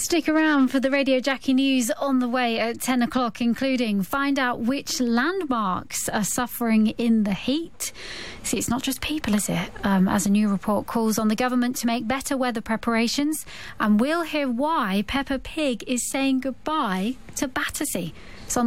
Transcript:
Stick around for the Radio Jackie News on the way at 10 o'clock, including find out which landmarks are suffering in the heat. See, it's not just people, is it? As a new report calls on the government to make better weather preparations. And we'll hear why Peppa Pig is saying goodbye to Battersea.